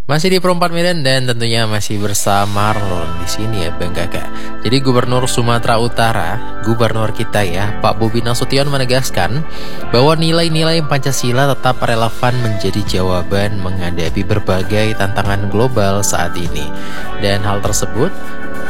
Masih di Perempat Medan dan tentunya masih bersama Marlon di sini ya Bang Kakak. Jadi Gubernur Sumatera Utara, gubernur kita ya, Pak Bobi Nasution menegaskan bahwa nilai-nilai Pancasila tetap relevan menjadi jawaban menghadapi berbagai tantangan global saat ini. Dan hal tersebut